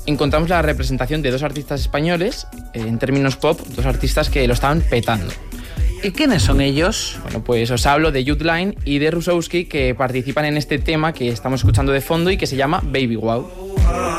encontramos la representación de dos artistas españoles, en términos pop, dos artistas que lo estaban petando. ¿Y quiénes son ellos? Bueno, pues os hablo de Youth Line y de Rusowski, que participan en este tema que estamos escuchando de fondo y que se llama Baby Wow.